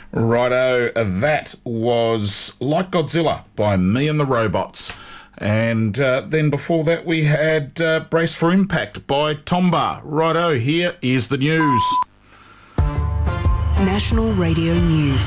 Righto, that was Like Godzilla by Me and the Robots. And then before that we had Brace for Impact by Tomba. Righto, here is the news. National Radio News.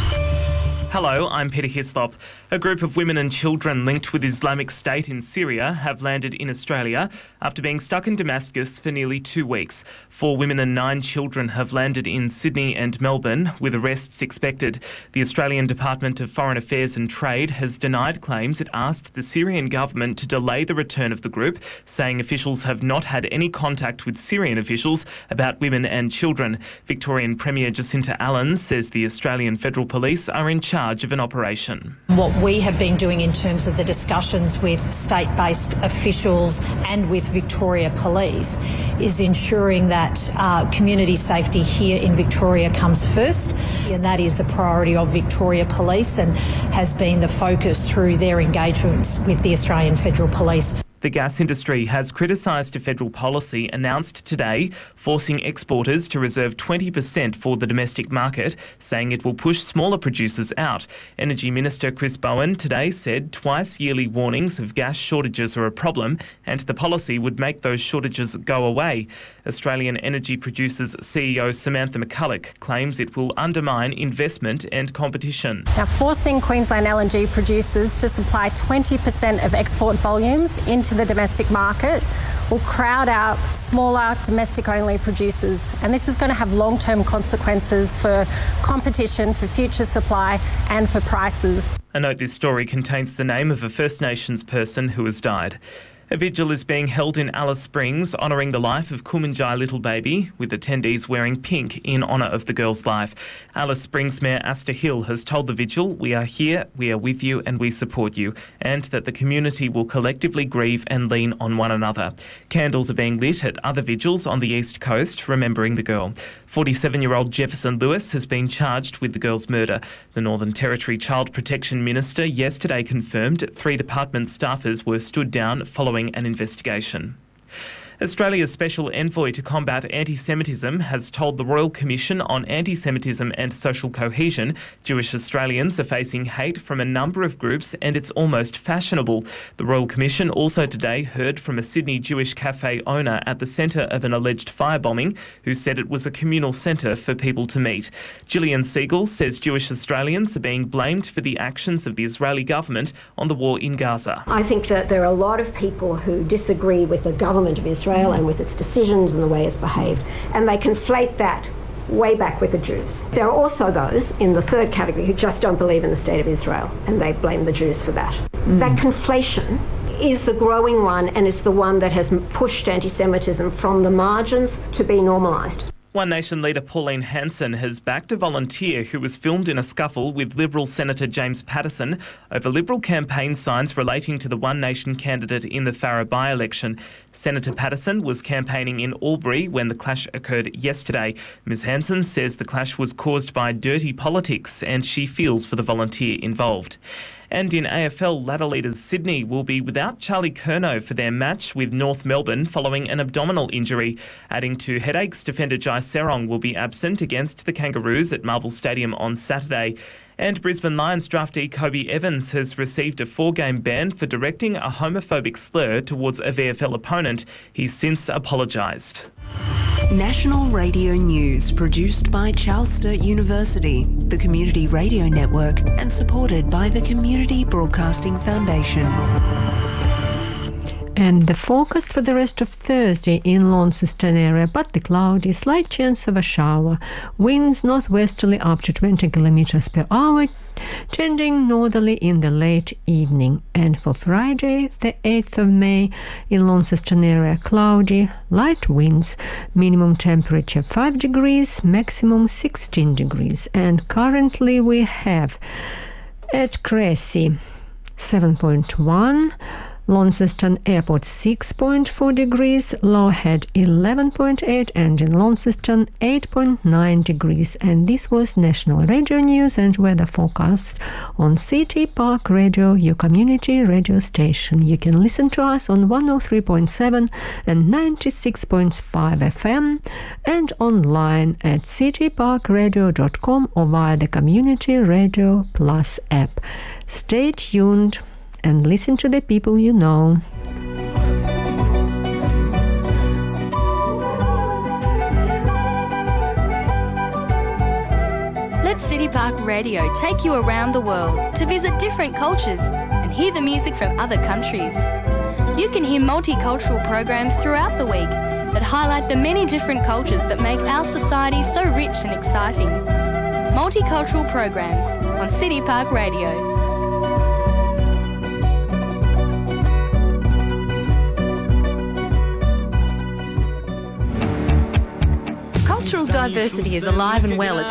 Hello, I'm Peter Hislop. A group of women and children linked with Islamic State in Syria have landed in Australia after being stuck in Damascus for nearly 2 weeks. 4 women and 9 children have landed in Sydney and Melbourne, with arrests expected. The Australian Department of Foreign Affairs and Trade has denied claims it asked the Syrian government to delay the return of the group, saying officials have not had any contact with Syrian officials about women and children. Victorian Premier Jacinta Allen says the Australian Federal Police are in charge of an operation. What we have been doing in terms of the discussions with state-based officials and with Victoria Police is ensuring that community safety here in Victoria comes first, and that is the priority of Victoria Police and has been the focus through their engagements with the Australian Federal Police. The gas industry has criticised a federal policy announced today forcing exporters to reserve 20% for the domestic market, saying it will push smaller producers out. Energy Minister Chris Bowen today said twice yearly warnings of gas shortages are a problem and the policy would make those shortages go away. Australian Energy Producers CEO Samantha McCulloch claims it will undermine investment and competition. Now, forcing Queensland LNG producers to supply 20% of export volumes into the domestic market will crowd out smaller domestic-only producers, and this is going to have long-term consequences for competition, for future supply and for prices. I note this story contains the name of a First Nations person who has died. A vigil is being held in Alice Springs honouring the life of Kumanjai Little Baby, with attendees wearing pink in honour of the girl's life. Alice Springs Mayor Asta Hill has told the vigil, "We are here, we are with you and we support you," and that the community will collectively grieve and lean on one another. Candles are being lit at other vigils on the East Coast, remembering the girl. 47-year-old Jefferson Lewis has been charged with the girl's murder. The Northern Territory Child Protection Minister yesterday confirmed 3 department staffers were stood down following an investigation. Australia's Special Envoy to Combat Anti-Semitism has told the Royal Commission on Anti-Semitism and Social Cohesion Jewish Australians are facing hate from a number of groups and it's almost fashionable. The Royal Commission also today heard from a Sydney Jewish cafe owner at the centre of an alleged firebombing who said it was a communal centre for people to meet. Gillian Siegel says Jewish Australians are being blamed for the actions of the Israeli government on the war in Gaza. I think that there are a lot of people who disagree with the government of Israel and with its decisions and the way it's behaved, and they conflate that way back with the Jews. There are also those in the third category who just don't believe in the state of Israel, and they blame the Jews for that. That conflation is the growing one and is the one that has pushed anti-Semitism from the margins to be normalised. One Nation leader Pauline Hanson has backed a volunteer who was filmed in a scuffle with Liberal Senator James Paterson over Liberal campaign signs relating to the One Nation candidate in the Farrer by-election. Senator Paterson was campaigning in Albury when the clash occurred yesterday. Ms Hanson says the clash was caused by dirty politics and she feels for the volunteer involved. And in AFL, ladder leaders Sydney will be without Charlie Curnow for their match with North Melbourne following an abdominal injury. Adding to headaches, defender Jai Serong will be absent against the Kangaroos at Marvel Stadium on Saturday. And Brisbane Lions draftee Kobe Evans has received a 4-game ban for directing a homophobic slur towards a VFL opponent. He's since apologised. National Radio News, produced by Charles Sturt University, the Community Radio Network, and supported by the Community Broadcasting Foundation. And the forecast for the rest of Thursday in Launceston area, partly cloudy, slight chance of a shower. Winds northwesterly up to 20 kilometers per hour, changing northerly in the late evening. And for Friday, the 8th of May, in Launceston area, cloudy, light winds, minimum temperature 5 degrees, maximum 16 degrees. And currently we have at Cressy 7.1, Launceston Airport 6.4 degrees, low had 11.8, and in Launceston 8.9 degrees. And this was National Radio News and weather forecast on City Park Radio, your community radio station. You can listen to us on 103.7 and 96.5 FM and online at cityparkradio.com or via the Community Radio Plus app. Stay tuned and listen to the people you know. Let City Park Radio take you around the world to visit different cultures and hear the music from other countries. You can hear multicultural programs throughout the week that highlight the many different cultures that make our society so rich and exciting. Multicultural programs on City Park Radio. Cultural diversity is alive and well at